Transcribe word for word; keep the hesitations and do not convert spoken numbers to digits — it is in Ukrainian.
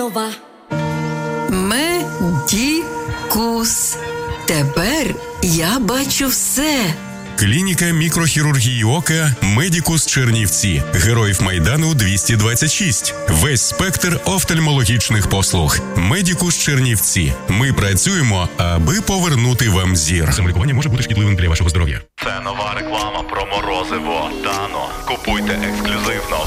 нова. Медікус. Тепер я бачу все. Клініка мікрохірургії ока «Медікус Чернівці». Героїв Майдану двісті двадцять шість. Весь спектр офтальмологічних послуг. «Медікус Чернівці». Ми працюємо, аби повернути вам зір. Самолікування може бути шкідливим для вашого здоров'я. Це нова реклама про морозиво Дано. Купуйте ексклюзивно